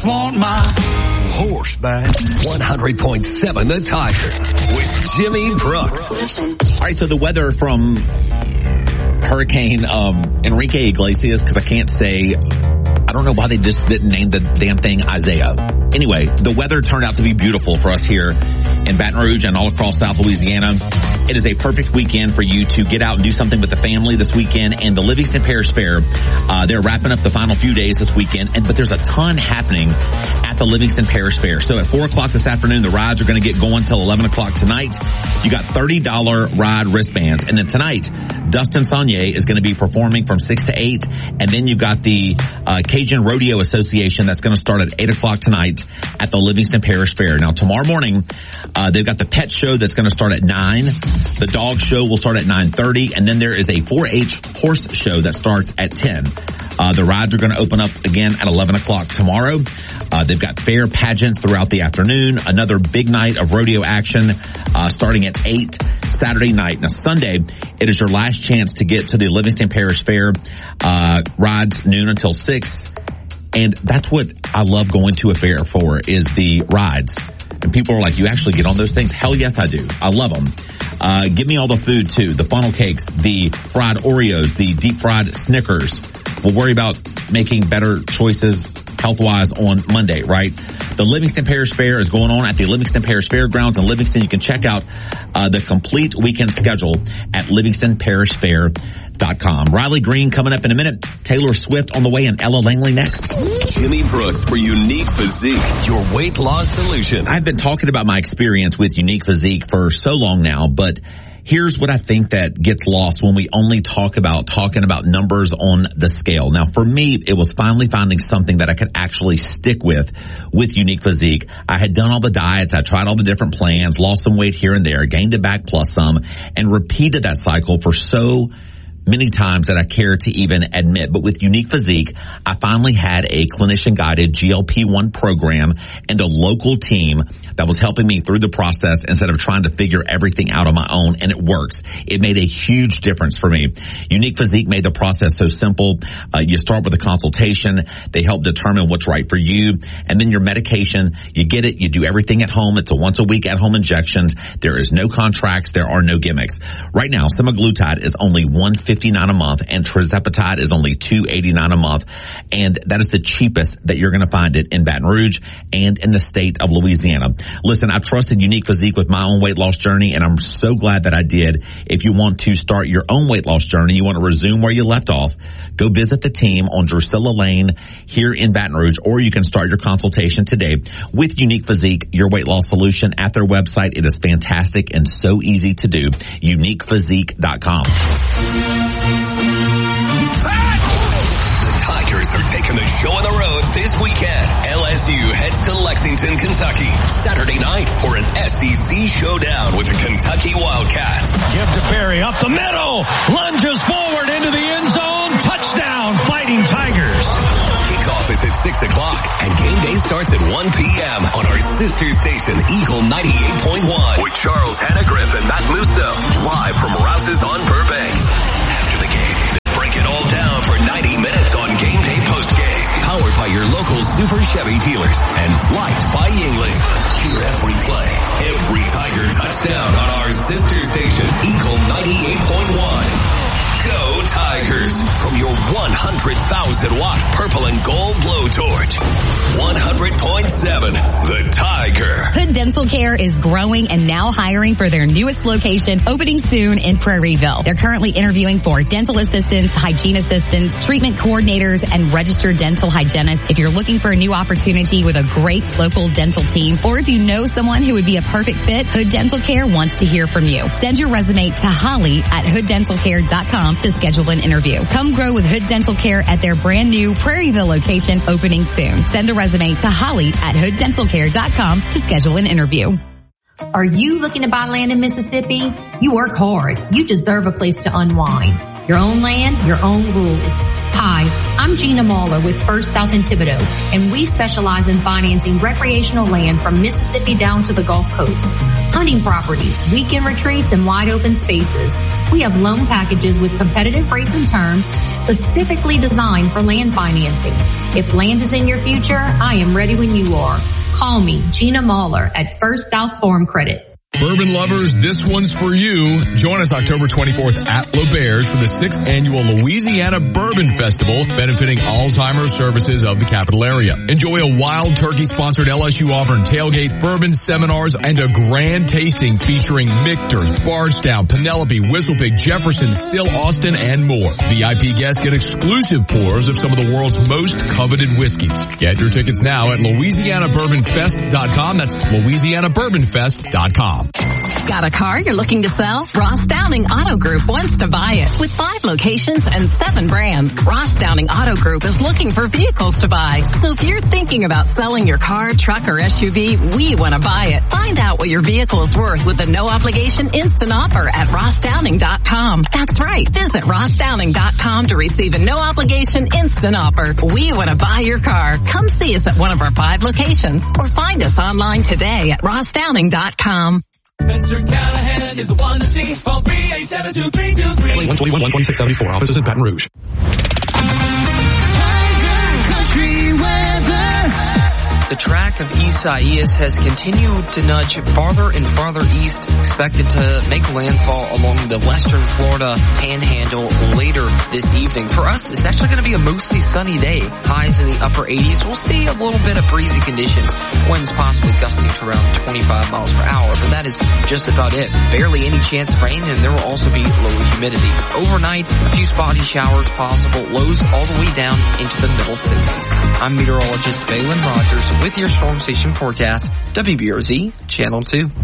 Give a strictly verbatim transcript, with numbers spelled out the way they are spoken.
just want my horse back. one hundred point seven The Tiger with Jimmy Brooks. All right, so the weather from Hurricane um, Enrique Iglesias, because I can't say, I don't know why they just didn't name the damn thing Isaiah. Anyway, the weather turned out to be beautiful for us here in Baton Rouge and all across South Louisiana. It is a perfect weekend for you to get out and do something with the family this weekend. And the Livingston Parish Fair, uh, they're wrapping up the final few days this weekend. And but there's a ton happening at the Livingston Parish Fair. So at four o'clock this afternoon, the rides are going to get going till eleven o'clock tonight. You got thirty dollars ride wristbands. And then tonight, Dustin Saunier is going to be performing from six to eight. And then you've got the uh, Cajun Rodeo Association that's going to start at eight o'clock tonight at the Livingston Parish Fair. Now, tomorrow morning, uh, they've got the pet show that's going to start at nine. The dog show will start at nine thirty. And then there is a four H horse show that starts at ten. Uh, the rides are going to open up again at eleven o'clock tomorrow. Uh, they've got fair pageants throughout the afternoon. Another big night of rodeo action, uh, starting at eight Saturday night. Now, Sunday, it is your last chance to get to the Livingston Parish Fair. Uh, rides noon until six. And that's what I love going to a fair for, is the rides. And people are like, you actually get on those things? Hell yes, I do. I love them. Uh, give me all the food too. The funnel cakes, the fried Oreos, the deep fried Snickers. We'll worry about making better choices health-wise on Monday, right? The Livingston Parish Fair is going on at the Livingston Parish Fairgrounds in Livingston. You can check out uh, the complete weekend schedule at livingston parish fair dot com. Riley Green coming up in a minute. Taylor Swift on the way and Ella Langley next. Jimmy Brooks for Unique Physique, your weight loss solution. I've been talking about my experience with Unique Physique for so long now, but here's what I think that gets lost when we only talk about talking about numbers on the scale. Now, for me, it was finally finding something that I could actually stick with, with Unique Physique. I had done all the diets. I tried all the different plans, lost some weight here and there, gained it back plus some, and repeated that cycle for so many times that I care to even admit. But with Unique Physique, I finally had a clinician-guided G L P one program and a local team that was helping me through the process instead of trying to figure everything out on my own, and it works. It made a huge difference for me. Unique Physique made the process so simple. Uh, you start with a consultation. They help determine what's right for you, and then your medication, you get it. You do everything at home. It's a once-a-week at-home injections. There is no contracts. There are no gimmicks. Right now, semaglutide is only one hundred fifty-nine dollars a month, and tirzepatide is only two hundred eighty-nine dollars a month, and that is the cheapest that you're going to find it in Baton Rouge and in the state of Louisiana. Listen, I trusted Unique Physique with my own weight loss journey, and I'm so glad that I did. If you want to start your own weight loss journey, you want to resume where you left off, go visit the team on Drusilla Lane here in Baton Rouge, or you can start your consultation today with Unique Physique, your weight loss solution, at their website. It is fantastic and so easy to do. unique physique dot com. The Tigers are taking the show on the road this weekend. L S U heads to Lexington, Kentucky, Saturday night for an S E C showdown with the Kentucky Wildcats. Give to Berry up the middle, lunges forward into the end zone, touchdown, Fighting Tigers. Kickoff is at six o'clock, and game day starts at one p.m. on our sister station, Eagle ninety-eight point one, with Charles Hannah-Griff and Matt Musso, live from Rouse's on Burbank. After the game, they break it all down for ninety minutes on Game Day Postgame, powered by your local Super Chevy dealers and liked by Yingling. Hear every play, every Tiger touchdown on our sister station, Eagle ninety-eight point one. Go Tigers! From your one hundred thousand watt purple and gold blowtorch. one hundred point seven, The Tiger. Hood Dental Care is growing and now hiring for their newest location, opening soon in Prairieville. They're currently interviewing for dental assistants, hygiene assistants, treatment coordinators, and registered dental hygienists. If you're looking for a new opportunity with a great local dental team, or if you know someone who would be a perfect fit, Hood Dental Care wants to hear from you. Send your resume to Holly at hood dental care dot com to schedule an interview. Come grow with Hood Dental Care at their brand new Prairieville location, opening soon. Send a resume to Holly at hood dental care dot com to schedule an interview. Are you looking to buy land in Mississippi? You work hard. You deserve a place to unwind. Your own land, your own rules. Hi, I'm Gina Mahler with First South in Thibodaux, and we specialize in financing recreational land from Mississippi down to the Gulf Coast. Hunting properties, weekend retreats, and wide open spaces. We have loan packages with competitive rates and terms specifically designed for land financing. If land is in your future, I am ready when you are. Call me, Gina Mahler, at First South Farm Credit. Bourbon lovers, this one's for you. Join us October twenty-fourth at L'Auberge for the sixth annual Louisiana Bourbon Festival, benefiting Alzheimer's services of the capital area. Enjoy a Wild Turkey-sponsored L S U Auburn tailgate, bourbon seminars, and a grand tasting featuring Michter's, Bardstown, Penelope, Whistlepig, Jefferson, Still Austin, and more. V I P guests get exclusive pours of some of the world's most coveted whiskeys. Get your tickets now at Louisiana Bourbon Fest dot com. That's Louisiana Bourbon Fest dot com. Got a car you're looking to sell? Ross Downing Auto Group wants to buy it. With five locations and seven brands, Ross Downing Auto Group is looking for vehicles to buy. So if you're thinking about selling your car, truck, or S U V, we want to buy it. Find out what your vehicle is worth with a no-obligation instant offer at Ross Downing dot com. That's right. Visit Ross Downing dot com to receive a no-obligation instant offer. We want to buy your car. Come see us at one of our five locations or find us online today at Ross Downing dot com. Mister Callahan is the one to see. Call three eight seven two three two three. one twenty-one, one twenty-six seventy-four. Offices in Baton Rouge. The track of Isaias has continued to nudge farther and farther east, expected to make landfall along the western Florida panhandle later this evening. For us, it's actually going to be a mostly sunny day. Highs in the upper eighties. We'll see a little bit of breezy conditions. Winds possibly gusting to around twenty-five miles per hour, but that is just about it. Barely any chance of rain, and there will also be low humidity. Overnight, a few spotty showers possible. Lows all the way down into the middle sixties. I'm meteorologist Valen Rogers with your Storm Station forecast, W B R Z Channel two.